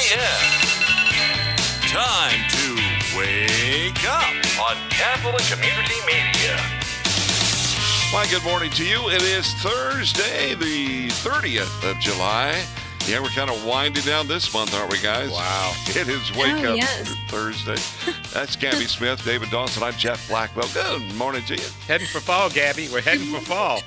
a.m. Time to wake up on Catholic Community Media. Why, good morning to you. It is Thursday, the 30th of July. Yeah, we're kind of winding down this month, aren't we, guys? Wow. It is Wake Up Thursday. That's Gabby Smith, David Dawson. I'm Jeff Blackwell. Good morning to you. Heading for fall, Gabby. We're heading for fall.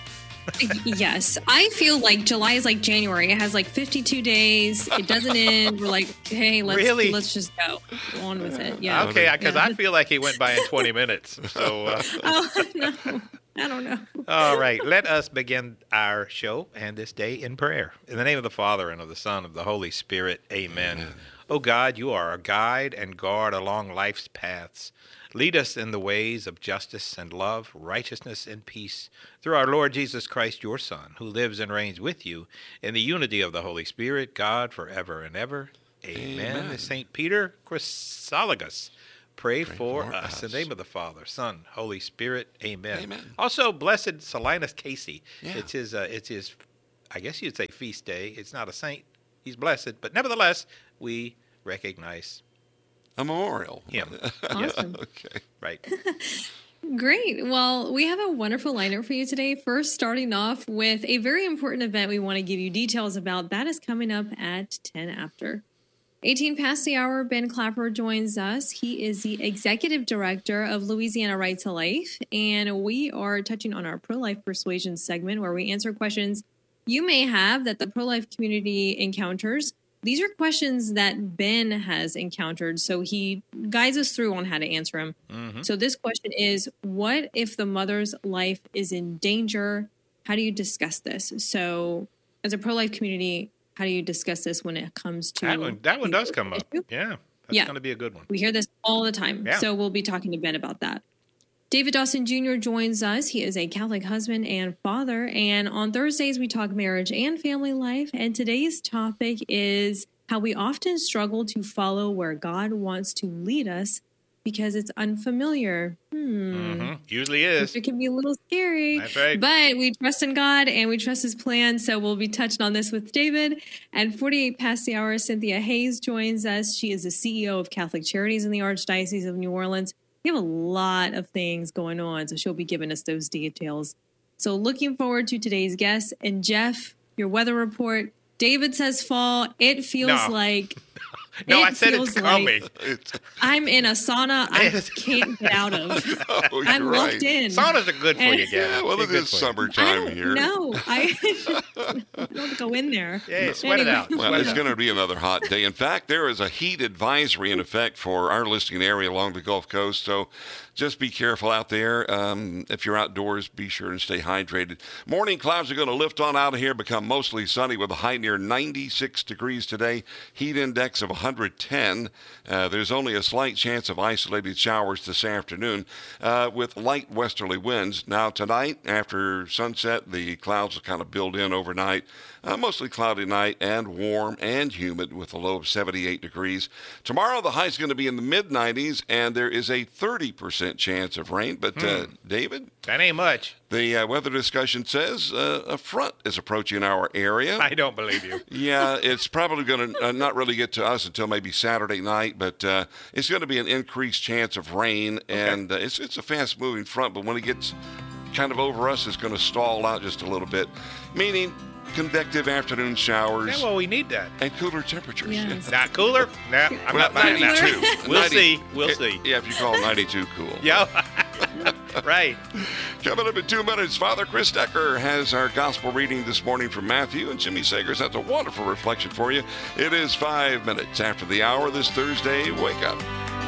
Yes. I feel like July is like January. It has like 52 days. It doesn't end. We're like, hey, let's just go on with it. Yeah. Okay, because I feel like he went by in 20 minutes. So. Oh, no. I don't know. All right. Let us begin our show and this day in prayer. In the name of the Father, and of the Son, and of the Holy Spirit. Amen. Oh God, you are a guide and guard along life's paths. Lead us in the ways of justice and love, righteousness and peace, through our Lord Jesus Christ, your Son, who lives and reigns with you in the unity of the Holy Spirit, God, forever and ever. Amen. St. Peter Chrysologus, pray for us. In the name of the Father, Son, Holy Spirit. Amen. Also, Blessed Solinus Casey. Yeah. It's his, I guess you'd say, feast day. It's not a saint. He's blessed. But nevertheless, we recognize a memorial. Him. Awesome. Okay. Right. Great. Well, we have a wonderful lineup for you today. First, starting off with a very important event we want to give you details about. That is coming up at 10 after. 18 past the hour, Ben Clapper joins us. He is the executive director of Louisiana Right to Life, and we are touching on our pro-life persuasion segment where we answer questions you may have that the pro-life community encounters. These are questions that Ben has encountered, so he guides us through on how to answer them. Mm-hmm. So this question is, what if the mother's life is in danger? How do you discuss this? So as a pro-life community, how do you discuss this when it comes to... That one does come up. Yeah, that's going to be a good one. We hear this all the time, so we'll be talking to Ben about that. David Dawson Jr. joins us. He is a Catholic husband and father. And on Thursdays, we talk marriage and family life. And today's topic is how we often struggle to follow where God wants to lead us because it's unfamiliar. Usually is. It can be a little scary. That's right. But we trust in God and we trust his plan. So we'll be touching on this with David. And 48 past the hour, Cynthia Hayes joins us. She is the CEO of Catholic Charities in the Archdiocese of New Orleans. We have a lot of things going on, so she'll be giving us those details. So looking forward to today's guest. And Jeff, your weather report. David says fall. It feels like... No, I said it's coming. I'm in a sauna I can't get out of. No, I'm locked in. Saunas are good for you, Gabby. Yeah, well, it is summertime here. No, I don't go in there. Yeah, sweat it out. Well, it's going to be another hot day. In fact, there is a heat advisory in effect for our listening area along the Gulf Coast, so just be careful out there. If you're outdoors, be sure and stay hydrated. Morning clouds are going to lift on out of here, become mostly sunny with a high near 96 degrees today. Heat index of 110. There's only a slight chance of isolated showers this afternoon with light westerly winds. Now tonight, after sunset, the clouds will kind of build in overnight. Mostly cloudy night and warm and humid with a low of 78 degrees. Tomorrow, the high is going to be in the mid-90s, and there is a 30% chance of rain. But, David? That ain't much. The weather discussion says a front is approaching our area. I don't believe you. Yeah, it's probably going to not really get to us until maybe Saturday night, but it's going to be an increased chance of rain, and it's a fast-moving front, but when it gets kind of over us, it's going to stall out just a little bit, meaning convective afternoon showers. Yeah, well, we need that. And cooler temperatures. Yes. Not cooler? Nah, I'm not buying 92. that. We'll see. Yeah, if you call 92 cool. Yeah. Right. Coming up in 2 minutes, Father Chris Decker has our gospel reading this morning from Matthew, and Jimmy Sagers has a wonderful reflection for you. It is 5 minutes after the hour this Thursday. Wake up.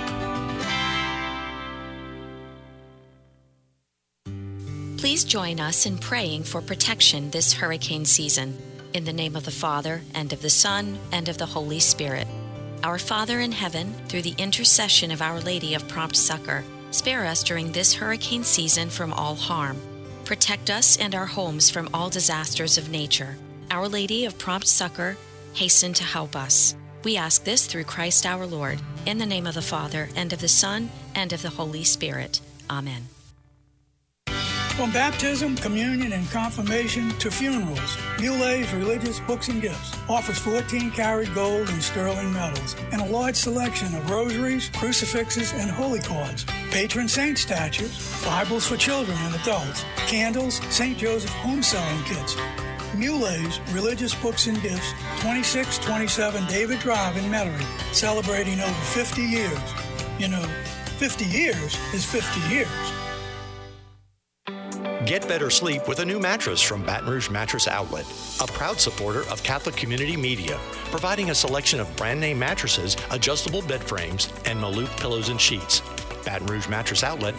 Please join us in praying for protection this hurricane season. In the name of the Father, and of the Son, and of the Holy Spirit. Our Father in heaven, through the intercession of Our Lady of Prompt Succor, spare us during this hurricane season from all harm. Protect us and our homes from all disasters of nature. Our Lady of Prompt Succor, hasten to help us. We ask this through Christ our Lord, in the name of the Father, and of the Son, and of the Holy Spirit. Amen. From baptism, communion, and confirmation to funerals, New Age religious books and gifts, offers 14-karat gold and sterling metals and a large selection of rosaries, crucifixes, and holy cards, patron saint statues, Bibles for children and adults, candles, St. Joseph home selling kits, Mule's religious books and gifts, 2627 David Drive in Metairie, celebrating over 50 years. You know, 50 years is 50 years. Get better sleep with a new mattress from Baton Rouge Mattress Outlet, a proud supporter of Catholic Community Media, providing a selection of brand-name mattresses, adjustable bed frames, and Maloof pillows and sheets. Baton Rouge Mattress Outlet,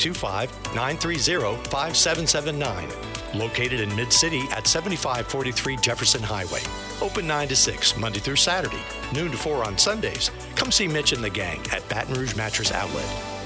225-930-5779. Located in Mid-City at 7543 Jefferson Highway. Open 9 to 6, Monday through Saturday, noon to 4 on Sundays. Come see Mitch and the gang at Baton Rouge Mattress Outlet.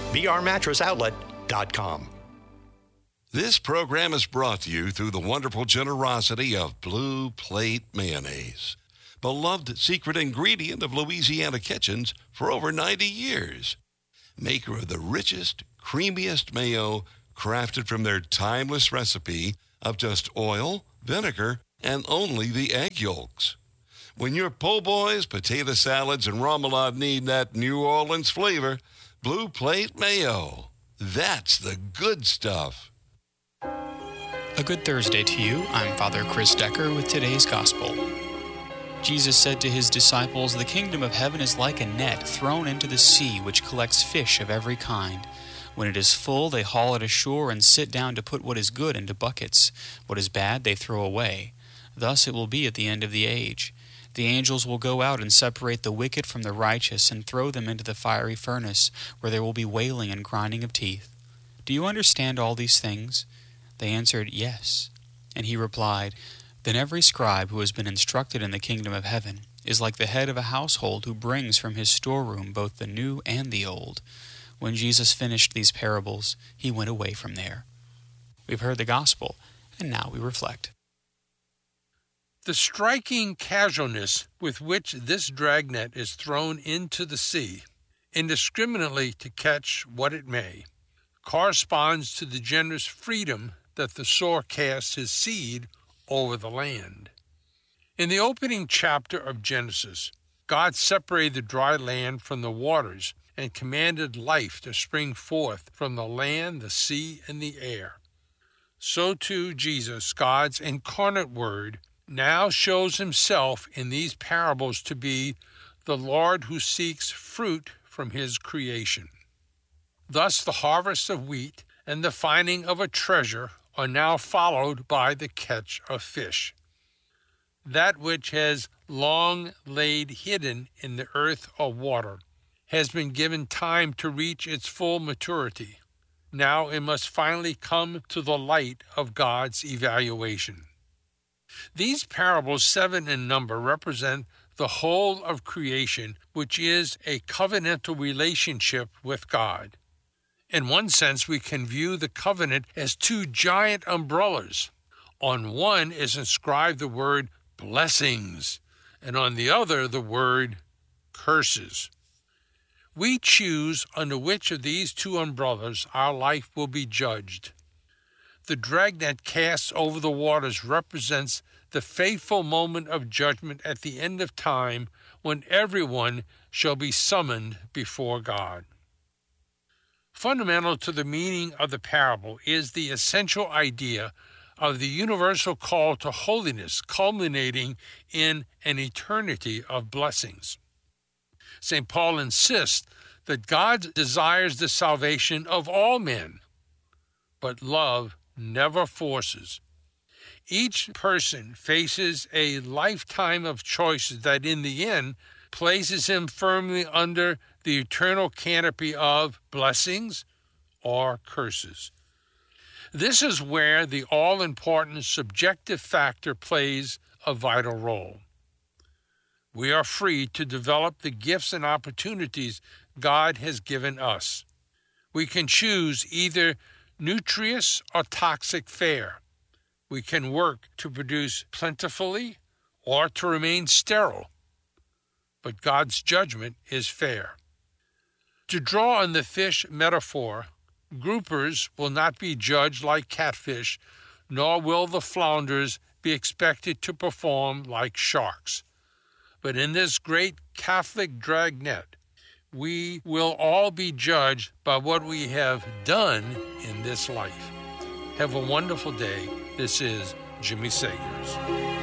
brmattressoutlet.com. This program is brought to you through the wonderful generosity of Blue Plate Mayonnaise, beloved secret ingredient of Louisiana kitchens for over 90 years. Maker of the richest, creamiest mayo, crafted from their timeless recipe of just oil, vinegar, and only the egg yolks. When your po' boys, potato salads, and remoulade need that New Orleans flavor, Blue Plate Mayo. That's the good stuff. A good Thursday to you. I'm Father Chris Decker with today's Gospel. Jesus said to his disciples, "The kingdom of heaven is like a net thrown into the sea, which collects fish of every kind. When it is full, they haul it ashore and sit down to put what is good into buckets. What is bad, they throw away. Thus it will be at the end of the age. The angels will go out and separate the wicked from the righteous and throw them into the fiery furnace, where there will be wailing and grinding of teeth. Do you understand all these things?" They answered, "Yes." And he replied, "Then every scribe who has been instructed in the kingdom of heaven is like the head of a household who brings from his storeroom both the new and the old." When Jesus finished these parables, he went away from there. We've heard the gospel, and now we reflect. The striking casualness with which this dragnet is thrown into the sea, indiscriminately to catch what it may, corresponds to the generous freedom that the sower casts his seed over the land. In the opening chapter of Genesis, God separated the dry land from the waters and commanded life to spring forth from the land, the sea, and the air. So too Jesus, God's incarnate Word, now shows himself in these parables to be the Lord who seeks fruit from his creation. Thus the harvest of wheat and the finding of a treasure are now followed by the catch of fish. That which has long laid hidden in the earth or water has been given time to reach its full maturity. Now it must finally come to the light of God's evaluation. These parables, 7 in number, represent the whole of creation, which is a covenantal relationship with God. In one sense, we can view the covenant as two giant umbrellas. On one is inscribed the word blessings, and on the other the word curses. We choose under which of these two umbrellas our life will be judged. The dragnet cast over the waters represents the faithful moment of judgment at the end of time, when everyone shall be summoned before God. Fundamental to the meaning of the parable is the essential idea of the universal call to holiness, culminating in an eternity of blessings. St. Paul insists that God desires the salvation of all men, but love never forces. Each person faces a lifetime of choices that in the end places him firmly under the eternal canopy of blessings or curses. This is where the all-important subjective factor plays a vital role. We are free to develop the gifts and opportunities God has given us. We can choose either nutritious or toxic fare. We can work to produce plentifully or to remain sterile. But God's judgment is fair. To draw on the fish metaphor, groupers will not be judged like catfish, nor will the flounders be expected to perform like sharks. But in this great Catholic dragnet, we will all be judged by what we have done in this life. Have a wonderful day. This is Jimmy Sagers.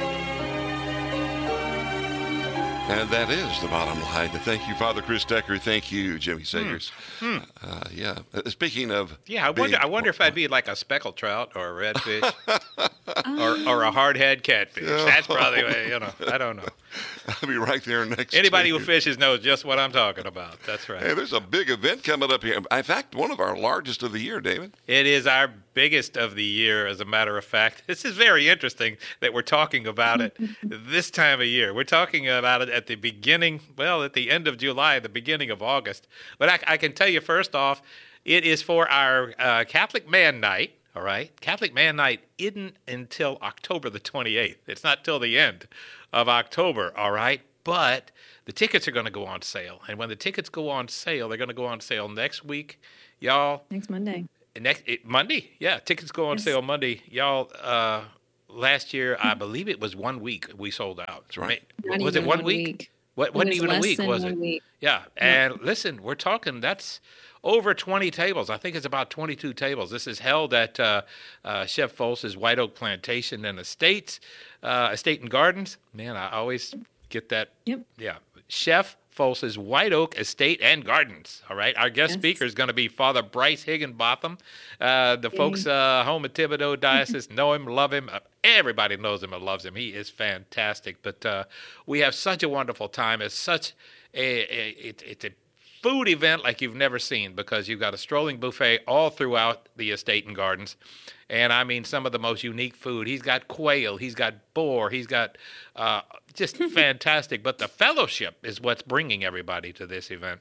And that is the bottom line. Thank you, Father Chris Decker. Thank you, Jimmy Sagers. Speaking of... Yeah, I wonder if I'd be like a speckled trout or a redfish or a hardhead catfish. That's probably, I don't know. I'll be right there next Anybody to who you. fishes knows just what I'm talking about. That's right. Hey, there's a big event coming up here. In fact, one of our largest of the year, David. It is our biggest of the year, as a matter of fact. This is very interesting that we're talking about it this time of year. We're talking about it at the beginning, at the end of July, the beginning of August. But I can tell you, first off, it is for our Catholic Man Night. All right. Catholic Man Night isn't until October the 28th. It's not till the end of October. All right. But the tickets are going to go on sale. And when the tickets go on sale, they're going to go on sale next week. Y'all. Next Monday. Monday. Yeah. Tickets go on sale Monday. Y'all, last year, I believe it was 1 week we sold out. That's right. Was it 1 week? Wasn't even a week, was it? Week. Yeah. And listen, we're talking, that's over 20 tables. I think it's about 22 tables. This is held at Chef Folse's White Oak Plantation and Estate and Gardens. Man, I always get that. Yep. Yeah. Chef Folse's White Oak Estate and Gardens. All right. Our guest speaker is going to be Father Bryce Higginbotham. The folks home at Thibodeau Diocese know him, love him. Everybody knows him and loves him. He is fantastic. But we have such a wonderful time. It's such it's a food event like you've never seen, because you've got a strolling buffet all throughout the estate and gardens. And I mean, some of the most unique food. He's got quail, he's got boar, he's got just fantastic. But the fellowship is what's bringing everybody to this event.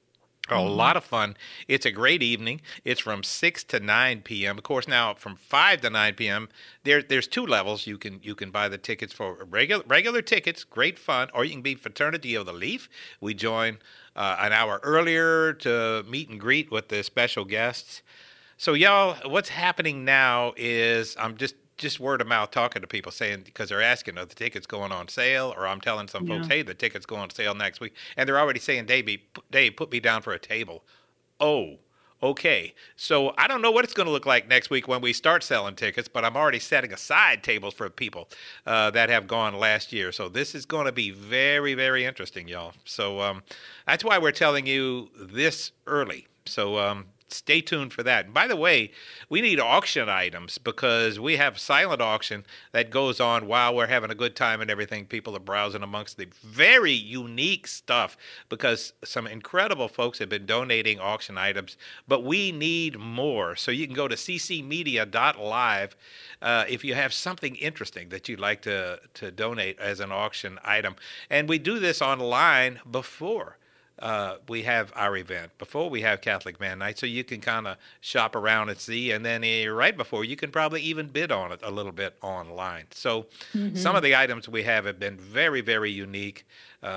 A lot of fun. It's a great evening. It's from 6 to 9 p.m. Of course, now from 5 to 9 p.m., there's two levels. You can buy the tickets for regular tickets, great fun, or you can be Fraternity of the Leaf. We join an hour earlier to meet and greet with the special guests. So, y'all, what's happening now is I'm just word of mouth talking to people, saying, because they're asking, are the tickets going on sale? Or I'm telling some folks, hey, the tickets go on sale next week. And they're already saying, Dave, put me down for a table. Oh, okay. So I don't know what it's going to look like next week when we start selling tickets, but I'm already setting aside tables for people that have gone last year. So this is going to be very, very interesting, y'all. So that's why we're telling you this early. So stay tuned for that. And by the way, we need auction items, because we have silent auction that goes on while we're having a good time and everything. People are browsing amongst the very unique stuff, because some incredible folks have been donating auction items, but we need more. So you can go to ccmedia.live if you have something interesting that you'd like to donate as an auction item. And we do this online before we have our event, before we have Catholic Man Night, so you can kind of shop around and see, and then right before, you can probably even bid on it a little bit online. So some of the items we have been very, very unique.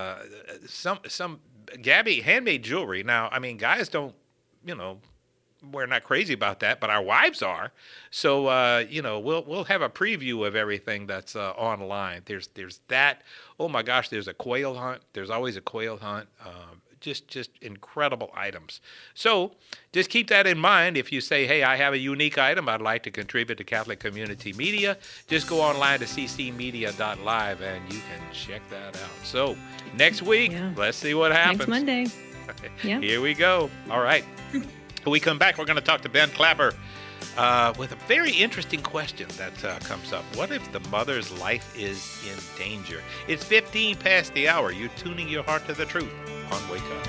Some Gabby handmade jewelry. Now, I mean, guys don't, we're not crazy about that, but our wives are. So we'll have a preview of everything that's online. There's that. Oh my gosh, there's a quail hunt. There's always a quail hunt. Just incredible items. So just keep that in mind. If you say, hey, I have a unique item I'd like to contribute to Catholic Community Media, just go online to ccmedia.live and you can check that out. So next week, let's see what happens. Next Monday. Here we go. All right. When we come back, we're going to talk to Ben Clapper with a very interesting question that comes up. What if the mother's life is in danger? It's 15 past the hour. You're tuning your heart to the truth on Wake Up.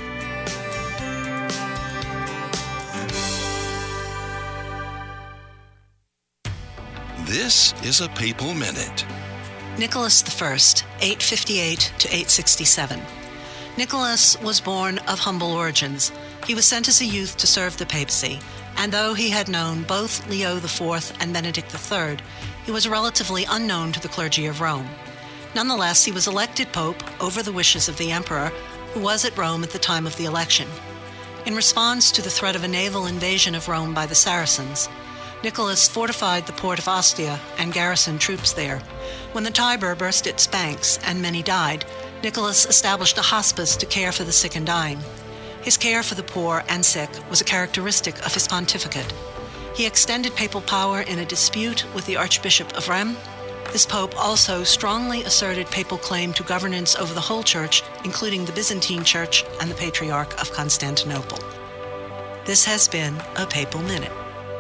This is a Papal Minute. Nicholas I, 858 to 867. Nicholas was born of humble origins. He was sent as a youth to serve the papacy, and though he had known both Leo IV and Benedict III, he was relatively unknown to the clergy of Rome. Nonetheless, he was elected pope over the wishes of the emperor, who was at Rome at the time of the election. In response to the threat of a naval invasion of Rome by the Saracens, Nicholas fortified the port of Ostia and garrisoned troops there. When the Tiber burst its banks and many died, Nicholas established a hospice to care for the sick and dying. His care for the poor and sick was a characteristic of his pontificate. He extended papal power in a dispute with the Archbishop of Rheims. This pope also strongly asserted papal claim to governance over the whole church, including the Byzantine Church and the Patriarch of Constantinople. This has been a Papal Minute.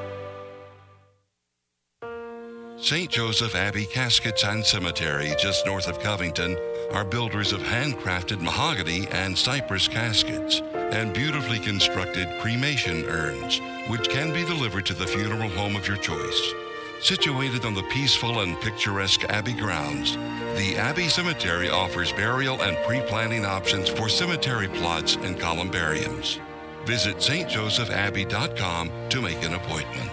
St. Joseph Abbey Caskets and Cemetery, just north of Covington, are builders of handcrafted mahogany and cypress caskets and beautifully constructed cremation urns, which can be delivered to the funeral home of your choice. Situated on the peaceful and picturesque Abbey grounds, the Abbey Cemetery offers burial and pre-planning options for cemetery plots and columbariums. Visit stjosephabbey.com to make an appointment.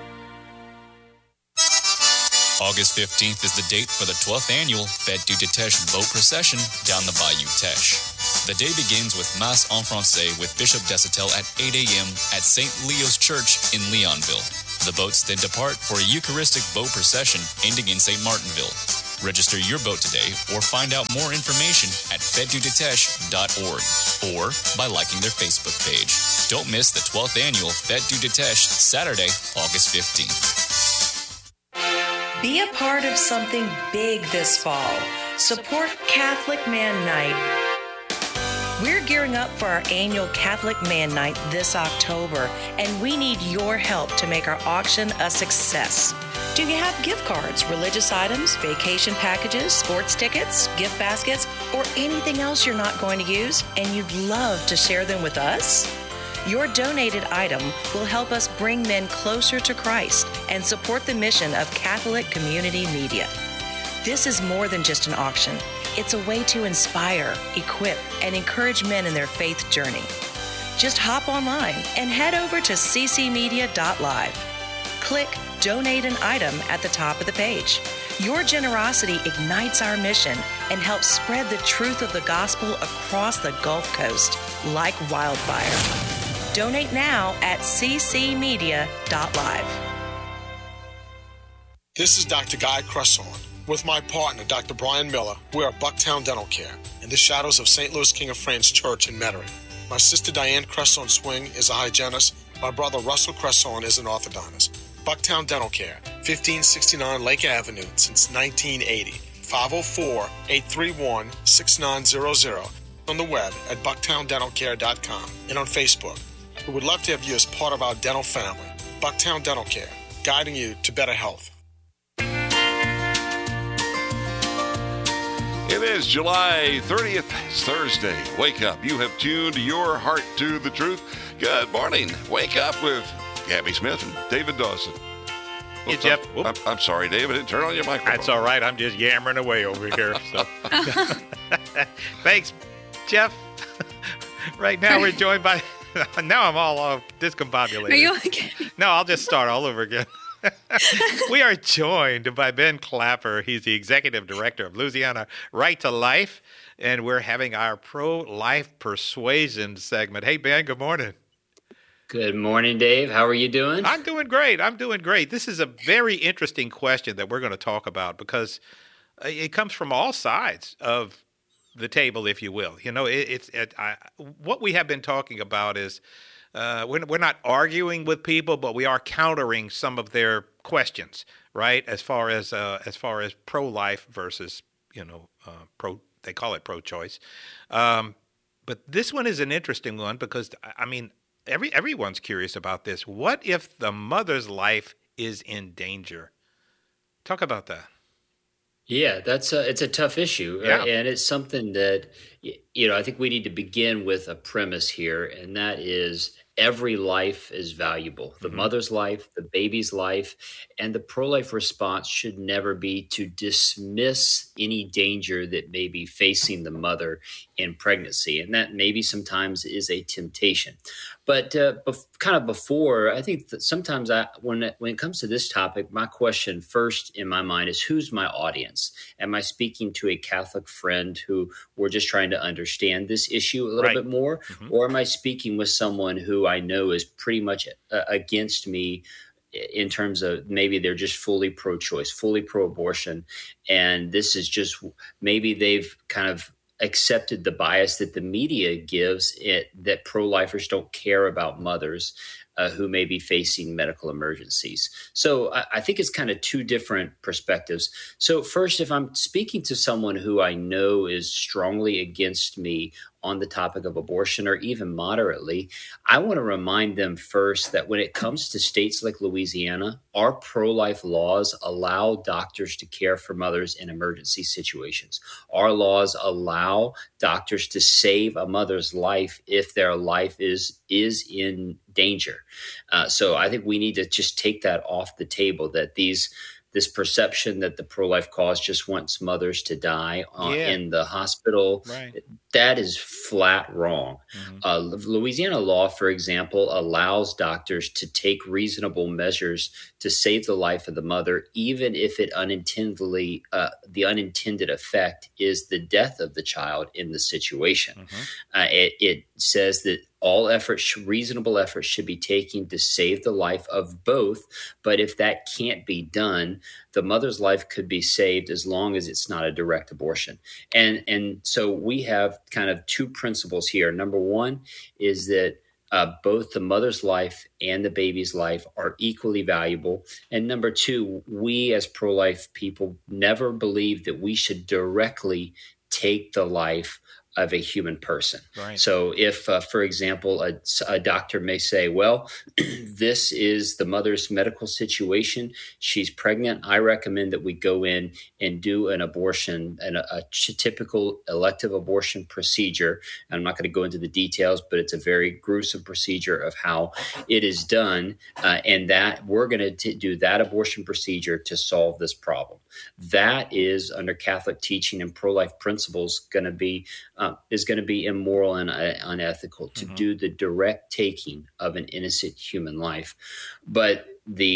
August 15th is the date for the 12th annual Fête du Teche boat procession down the Bayou Teche. The day begins with Mass en Francais with Bishop Desautels at 8 a.m. at St. Leo's Church in Leonville. The boats then depart for a Eucharistic boat procession ending in St. Martinville. Register your boat today or find out more information at fêteduteche.org or by liking their Facebook page. Don't miss the 12th annual Fête du Teche, Saturday, August 15th. Be a part of something big this fall. Support Catholic Man Night. We're gearing up for our annual Catholic Man Night this October, and we need your help to make our auction a success. Do you have gift cards, religious items, vacation packages, sports tickets, gift baskets, or anything else you're not going to use, and you'd love to share them with us? Your donated item will help us bring men closer to Christ and support the mission of Catholic Community Media. This is more than just an auction. It's a way to inspire, equip, and encourage men in their faith journey. Just hop online and head over to ccmedia.live. Click Donate an Item at the top of the page. Your generosity ignites our mission and helps spread the truth of the gospel across the Gulf Coast like wildfire. Donate now at ccmedia.live. This is Dr. Guy Cresson. With my partner, Dr. Brian Miller, we are Bucktown Dental Care in the shadows of St. Louis King of France Church in Metairie. My sister Diane Cresson Swing is a hygienist. My brother Russell Cresson is an orthodontist. Bucktown Dental Care, 1569 Lake Avenue since 1980. 504-831-6900. On the web at bucktowndentalcare.com and on Facebook. We would love to have you as part of our dental family. Bucktown Dental Care, guiding you to better health. It is July 30th. It's Thursday. Wake up. You have tuned your heart to the truth. Good morning. Wake up with Gabby Smith and David Dawson. Hey, Jeff. I'm sorry, David. Turn on your microphone. That's all right. I'm just yammering away over here. So, thanks, Jeff. Right now we're joined by... Now I'm all discombobulated. Are you okay? No, I'll just start all over again. We are joined by Ben Clapper. He's the executive director of Louisiana Right to Life, and we're having our pro-life persuasion segment. Hey, Ben, good morning. Good morning, Dave. How are you doing? I'm doing great. This is a very interesting question that we're going to talk about because it comes from all sides of the table, if you will. You know, what we have been talking about is we're not arguing with people, but we are countering some of their questions, right? As far as pro-life versus, they call it pro-choice. But this one is an interesting one because, I mean, everyone's curious about this. What if the mother's life is in danger? Talk about that. Yeah, it's a tough issue, and it's something that, I think we need to begin with a premise here, and that is every life is valuable. The mother's life, the baby's life, and the pro-life response should never be to dismiss any danger that may be facing the mother in pregnancy, and that maybe sometimes is a temptation. But kind of before, I think that sometimes when it comes to this topic, my question first in my mind is, who's my audience? Am I speaking to a Catholic friend who we're just trying to understand this issue a little bit more? Or am I speaking with someone who I know is pretty much against me in terms of maybe they're just fully pro-choice, fully pro-abortion. And this is just, maybe they've kind of accepted the bias that the media gives it, that pro-lifers don't care about mothers who may be facing medical emergencies. So I think it's kind of two different perspectives. So first, if I'm speaking to someone who I know is strongly against me on the topic of abortion, or even moderately, I want to remind them first that when it comes to states like Louisiana, our pro-life laws allow doctors to care for mothers in emergency situations. Our laws allow doctors to save a mother's life if their life is in danger. So I think we need to just take that off the table, that this perception that the pro-life cause just wants mothers to die in the hospital, that is flat wrong. Louisiana law, for example, allows doctors to take reasonable measures to save the life of the mother, even if it unintentionally, the unintended effect is the death of the child in the situation. It says that all reasonable efforts should be taken to save the life of both. But if that can't be done, the mother's life could be saved as long as it's not a direct abortion. And so we have kind of two principles here. Number one is that both the mother's life and the baby's life are equally valuable. And number two, we as pro-life people never believe that we should directly take the life of a human person. So if, for example, a doctor may say, well, this is the mother's medical situation. She's pregnant. I recommend that we go in and do an abortion, a typical elective abortion procedure. And I'm not going to go into the details, but it's a very gruesome procedure of how it is done. And that we're going to do that abortion procedure to solve this problem. That is, under Catholic teaching and pro-life principles, is going to be immoral and unethical to do the direct taking of an innocent human life. But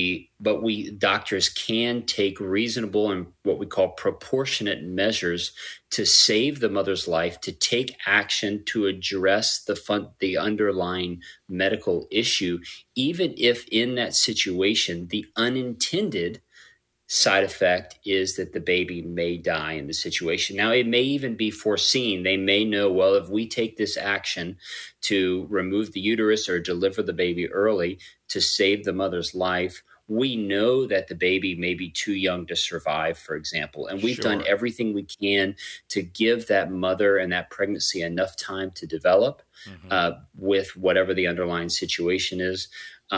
we doctors can take reasonable and what we call proportionate measures to save the mother's life, to take action to address the underlying medical issue, even if in that situation the unintended side effect is that the baby may die in the situation. Now, it may even be foreseen. They may know, well, if we take this action to remove the uterus or deliver the baby early to save the mother's life, we know that the baby may be too young to survive, for example. And we've done everything we can to give that mother and that pregnancy enough time to develop with whatever the underlying situation is.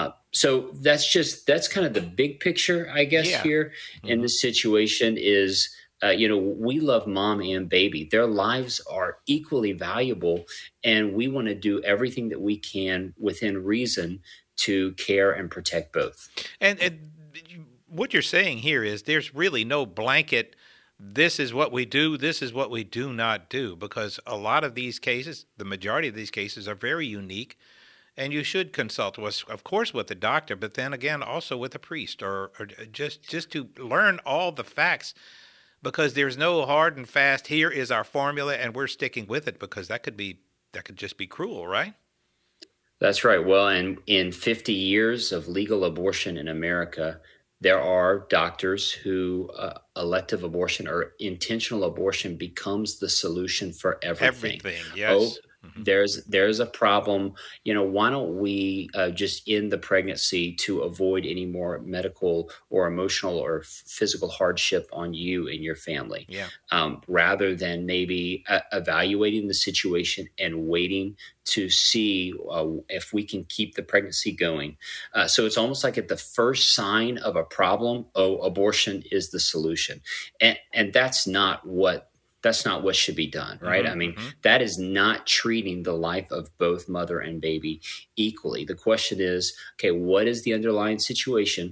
So that's kind of the big picture, I guess, here in this situation is, we love mom and baby. Their lives are equally valuable, and we want to do everything that we can within reason to care and protect both. And what you're saying here is there's really no blanket, this is what we do, this is what we do not do, because a lot of these cases, the majority of these cases are very unique. And you should consult, of course, with the doctor, but then again, also with a priest, or just to learn all the facts, because there's no hard and fast, here is our formula, and we're sticking with it, because that could just be cruel, right? That's right. Well, and in 50 years of legal abortion in America, there are doctors who elective abortion or intentional abortion becomes the solution for everything. Everything, yes. There's a problem. Why don't we just end the pregnancy to avoid any more medical or emotional or physical hardship on you and your family? Rather than maybe evaluating the situation and waiting to see if we can keep the pregnancy going. So it's almost like at the first sign of a problem, abortion is the solution. And that's not what should be done, right? I mean, that is not treating the life of both mother and baby equally. The question is, okay, what is the underlying situation?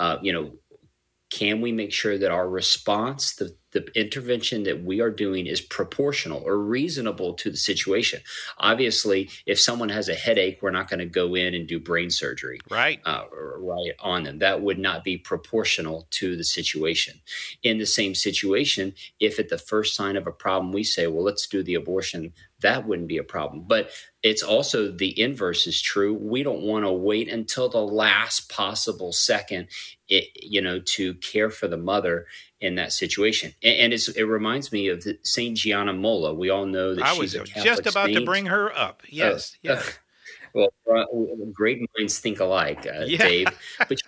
Can we make sure that our response, the intervention that we are doing is proportional or reasonable to the situation? Obviously, if someone has a headache, we're not going to go in and do brain surgery right on them. That would not be proportional to the situation. In the same situation, if at the first sign of a problem we say, well, let's do the abortion, that wouldn't be a problem. But it's also the inverse is true. We don't want to wait until the last possible second, to care for the mother in that situation. And it reminds me of Saint Gianna Molla. We all know that she's a Catholic saint. I was just about to bring her up. Yes, yes. Well, great minds think alike, Dave. But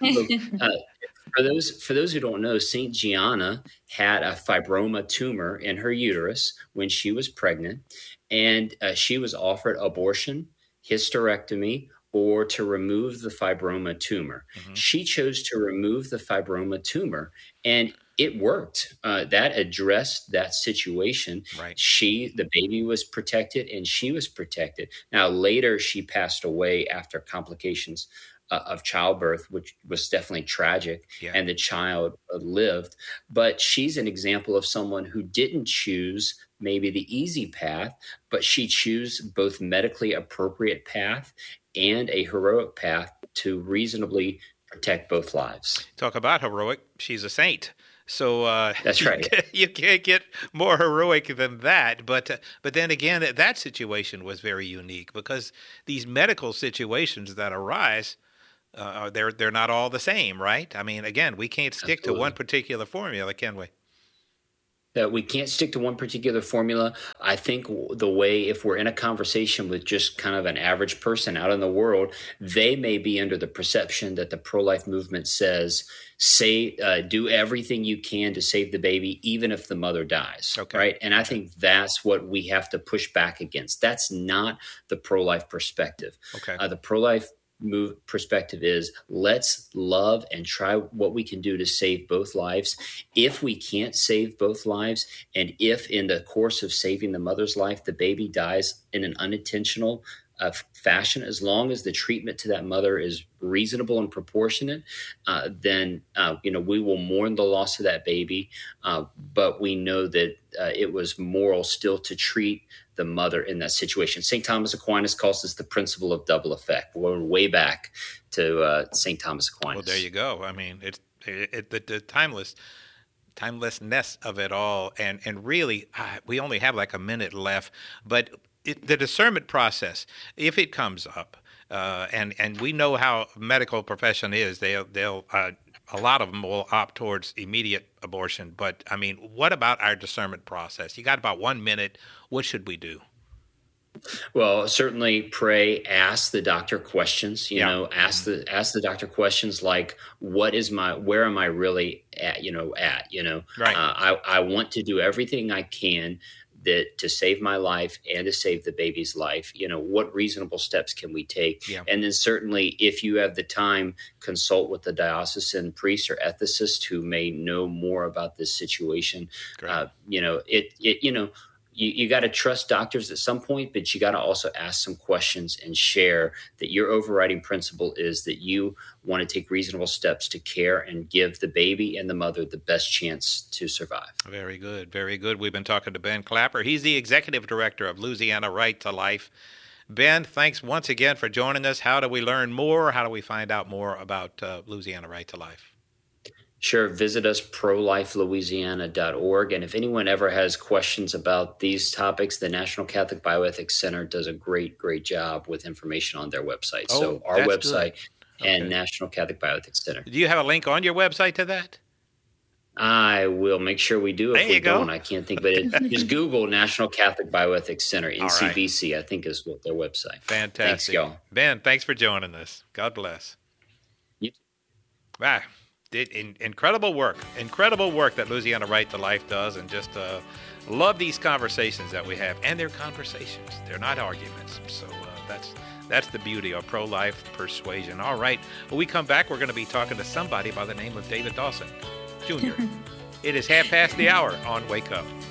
for those who don't know, Saint Gianna had a fibroma tumor in her uterus when she was pregnant, and she was offered abortion, hysterectomy, or to remove the fibroma tumor. Mm-hmm. She chose to remove the fibroma tumor, and it worked. That addressed that situation. Right. The baby was protected, and she was protected. Now, later, she passed away after complications of childbirth, which was definitely tragic, and the child lived. But she's an example of someone who didn't choose maybe the easy path, but she chose both medically appropriate path and a heroic path to reasonably protect both lives. Talk about heroic. She's a saint. So that's right. You can't get more heroic than that. But then again, that situation was very unique because these medical situations that arise, they're not all the same, right? I mean, again, we can't stick to one particular formula, can we? That we can't stick to one particular formula. I think the way, if we're in a conversation with just kind of an average person out in the world, they may be under the perception that the pro-life movement says, do everything you can to save the baby, even if the mother dies. Okay. Right. And I think that's what we have to push back against. That's not the pro-life perspective. Okay. The pro-life perspective is let's love and try what we can do to save both lives. If we can't save both lives, and if in the course of saving the mother's life, the baby dies in an unintentional fashion, as long as the treatment to that mother is reasonable and proportionate, then we will mourn the loss of that baby. But we know that it was moral still to treat the mother in that situation. St. Thomas Aquinas calls this the principle of double effect. We're way back to St. Thomas Aquinas. Well, there you go. I mean, the timelessness of it all, and really, we only have like a minute left, but the discernment process, if it comes up, and we know how medical profession is, they'll a lot of them will opt towards immediate abortion. But I mean, what about our discernment process? You got about 1 minute. What should we do? Well, certainly pray, ask the doctor questions, ask the doctor questions like, where am I really at, right. I want to do everything I can to save my life and to save the baby's life. What reasonable steps can we take? Yeah. And then certainly if you have the time, consult with the diocesan priest or ethicist who may know more about this situation. You got to trust doctors at some point, but you got to also ask some questions and share that your overriding principle is that you want to take reasonable steps to care and give the baby and the mother the best chance to survive. Very good. Very good. We've been talking to Ben Clapper. He's the executive director of Louisiana Right to Life. Ben, thanks once again for joining us. How do we learn more? How do we find out more about Louisiana Right to Life? Sure. Visit us, prolifelouisiana.org. And if anyone ever has questions about these topics, the National Catholic Bioethics Center does a great, great job with information on their website. So our website and National Catholic Bioethics Center. Do you have a link on your website to that? I will make sure we do. If we don't, I can't think. But just Google National Catholic Bioethics Center, NCBC, right. I think is what their website. Fantastic. Thanks, y'all. Ben, thanks for joining us. God bless. You too. Bye. Incredible work that Louisiana Right to Life does, and just love these conversations that we have. And they're conversations. They're not arguments. So that's the beauty of pro-life persuasion. All right. When we come back, we're going to be talking to somebody by the name of David Dawson Jr. It is 1:30 on Wake Up.